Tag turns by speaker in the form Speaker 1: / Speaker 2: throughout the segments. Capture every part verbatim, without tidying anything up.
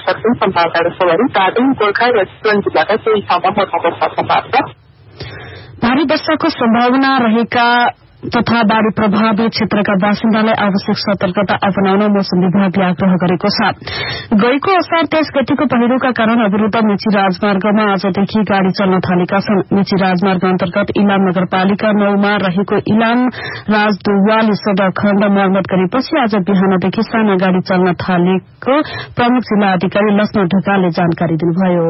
Speaker 1: सक्ने सम्भावना रहेछ भने धादिङ गोर्खा र चितवन जिल्लाका केही ठाउँमा वर्षा सम्भावना।
Speaker 2: भारी वर्षाको सम्भावना रहेका तथा बाढ़ी प्रभावित क्षेत्रका बासिन्दालाई आवश्यक सतर्कता अपनाउन मौसम विभागले आग्रह गरेको छ। गएको असार तेइस गतिको पहिरोका कारण अवरूद्ध मेची राजमार्गमा आजदेखि गाड़ी चल्न थालेका छन्। मेची राजमार्ग अन्तर्गत इलाम नगरपालिका नौमा रहेको इलाम राजदुवाली सड़क खण्ड मर्मत गरेपछि आज बिहानदेखि साना गाड़ी चल्न थालेको प्रमुख जिल्ला अधिकारी लक्ष्मण ढकालले जानकारी दिनुभयो।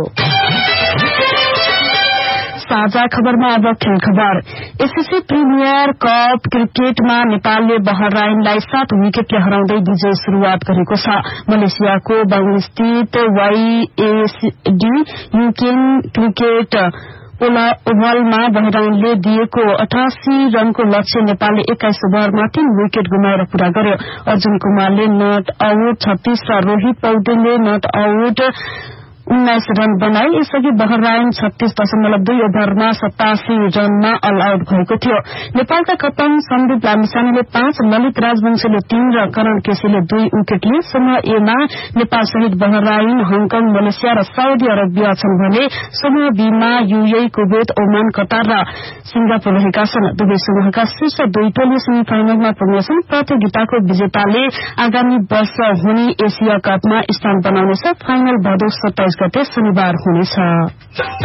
Speaker 2: साझा खबरमा अब खेल खबर। एसएससी प्रिमियर कप क्रिकेटमा नेपालले बहराइनलाई सात विकेटले हराउँदै विजय शुरूआत गरेको छ। मलेसियाको बाङस्थित वाईएसडी युकेन क्रिकेट ओभलमा बहराइनले दिएको अठासी रनको लक्ष्य नेपालले एक्काइस ओभरमा तीन विकेट गुमाएर पूरा गर्यो। अर्जुन कुमारले नट आउट छत्तीस र रोहित पौडेलले नट आउट उन्नाइस रन बनाए। यसअघि बहराइन छत्तीस दशमलव दुई ओभरमा सतासी रनमा अल आउट भएको थियो। नेपालका कप्तान सन्दीप लामिछानेले पाँच, ललित राजवंशीले तीन र करण केसीले दुई विकेट लिए। समूह एमा नेपाल सहित बहराइन, हङकङ, मलेसिया र साउदी अरबिया छन् भने समूह बीमा यूएई, कुवेत, ओमान, कतार र सिंगापुर रहेका छन्। दुवै समूहका शीर्ष दुई टोली सेमी फाइनलमा पुग्नेछन्। प्रतियोगिताको विजेताले आगामी वर्ष हुने एशिया कपमा स्थान बनाउनेछ। फाइनल भदौ सत्ताइस गते शनिबार हुनेछ।